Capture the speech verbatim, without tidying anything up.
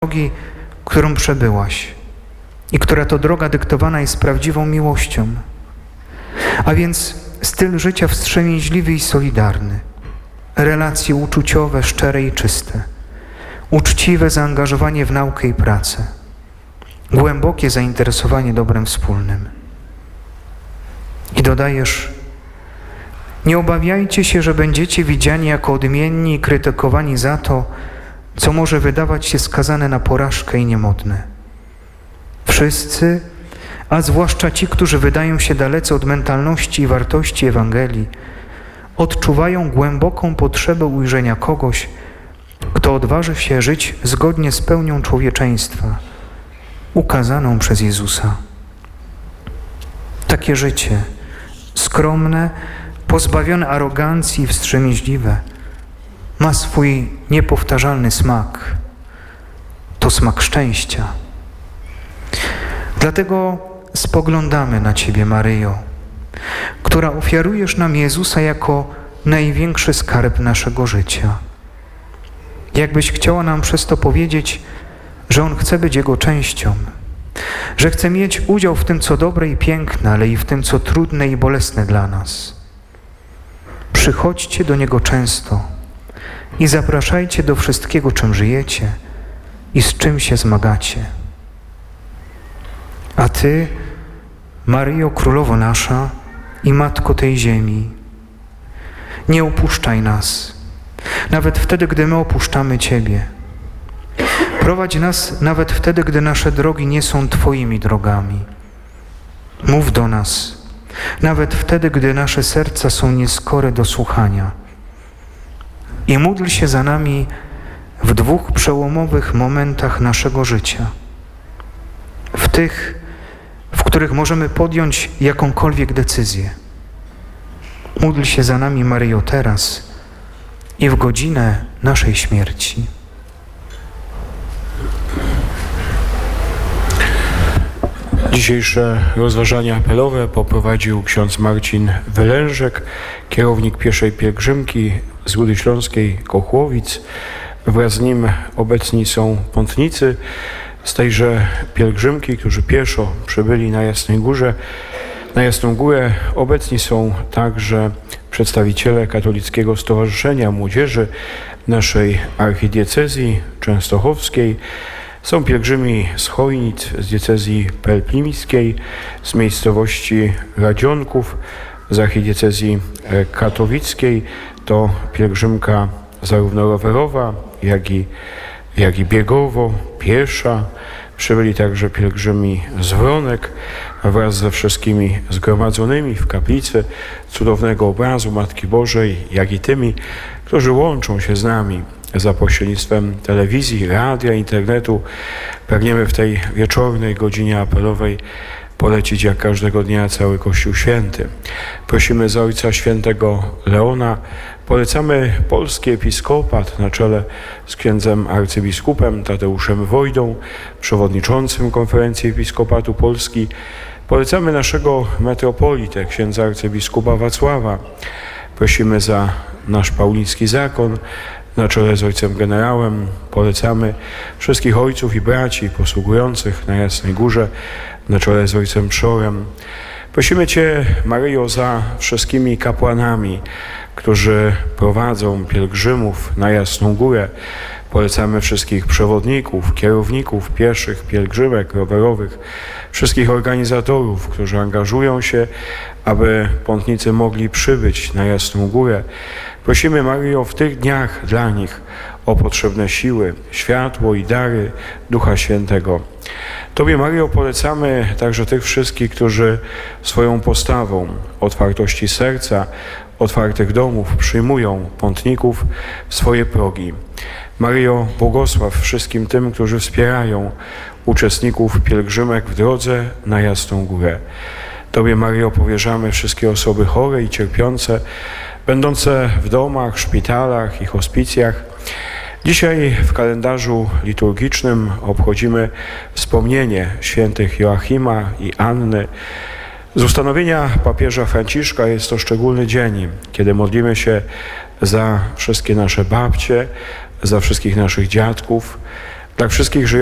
drogi, którą przebyłaś i która to droga dyktowana jest prawdziwą miłością, a więc styl życia wstrzemięźliwy i solidarny, relacje uczuciowe, szczere i czyste, uczciwe zaangażowanie w naukę i pracę, głębokie zainteresowanie dobrem wspólnym. I dodajesz: nie obawiajcie się, że będziecie widziani jako odmienni i krytykowani za to, co może wydawać się skazane na porażkę i niemodne. Wszyscy, a zwłaszcza ci, którzy wydają się dalece od mentalności i wartości Ewangelii, odczuwają głęboką potrzebę ujrzenia kogoś, kto odważy się żyć zgodnie z pełnią człowieczeństwa, ukazaną przez Jezusa. Takie życie, skromne, pozbawione arogancji i wstrzemięźliwe, ma swój niepowtarzalny smak. To smak szczęścia. Dlatego spoglądamy na Ciebie, Maryjo, która ofiarujesz nam Jezusa jako największy skarb naszego życia. Jakbyś chciała nam przez to powiedzieć, że On chce być Jego częścią, że chce mieć udział w tym, co dobre i piękne, ale i w tym, co trudne i bolesne dla nas. Przychodźcie do Niego często i zapraszajcie do wszystkiego, czym żyjecie i z czym się zmagacie. A Ty, Maryjo, Królowo nasza i Matko tej ziemi, nie opuszczaj nas, nawet wtedy, gdy my opuszczamy Ciebie. Prowadź nas nawet wtedy, gdy nasze drogi nie są Twoimi drogami. Mów do nas, nawet wtedy, gdy nasze serca są nieskore do słuchania. I módl się za nami w dwóch przełomowych momentach naszego życia. W tych, w których możemy podjąć jakąkolwiek decyzję. Módl się za nami, Maryjo, teraz i w godzinę naszej śmierci. Dzisiejsze rozważania apelowe poprowadził ksiądz Marcin Wylężek, kierownik pieszej pielgrzymki z Rudy Śląskiej Kochłowic. Wraz z nim obecni są pątnicy z tejże pielgrzymki, którzy pieszo przybyli na Jasnej Górze. Na Jasną Górę obecni są także przedstawiciele Katolickiego Stowarzyszenia Młodzieży naszej archidiecezji częstochowskiej. Są pielgrzymi z Chojnic, z diecezji pelplimskiej, z miejscowości Radzionków, z archidiecezji katowickiej. To pielgrzymka zarówno rowerowa, jak i, jak i biegowo, piesza. Przybyli także pielgrzymi z Wronek wraz ze wszystkimi zgromadzonymi w kaplicy cudownego obrazu Matki Bożej, jak i tymi, którzy łączą się z nami za pośrednictwem telewizji, radia, internetu. Pragniemy w tej wieczornej godzinie apelowej polecić jak każdego dnia cały Kościół Święty. Prosimy za Ojca Świętego Leona, polecamy polski episkopat na czele z księdzem arcybiskupem Tadeuszem Wojdą, przewodniczącym Konferencji Episkopatu Polski. Polecamy naszego metropolitę, księdza arcybiskupa Wacława. Prosimy za nasz pauliński zakon, na czele z ojcem generałem. Polecamy wszystkich ojców i braci posługujących na Jasnej Górze, na czele z ojcem Przorem. Prosimy Cię, Maryjo, za wszystkimi kapłanami, którzy prowadzą pielgrzymów na Jasną Górę. Polecamy wszystkich przewodników, kierowników pieszych, pielgrzymek rowerowych, wszystkich organizatorów, którzy angażują się, aby pątnicy mogli przybyć na Jasną Górę. Prosimy, Maryjo, w tych dniach dla nich o potrzebne siły, światło i dary Ducha Świętego. Tobie, Maryjo, polecamy także tych wszystkich, którzy swoją postawą, otwartości serca, otwartych domów przyjmują pątników w swoje progi. Maryjo, błogosław wszystkim tym, którzy wspierają uczestników pielgrzymek w drodze na Jasną Górę. Tobie, Maryjo, powierzamy wszystkie osoby chore i cierpiące, będące w domach, szpitalach i hospicjach. Dzisiaj w kalendarzu liturgicznym obchodzimy wspomnienie świętych Joachima i Anny. Z ustanowienia papieża Franciszka jest to szczególny dzień, kiedy modlimy się za wszystkie nasze babcie, za wszystkich naszych dziadków, Dla wszystkich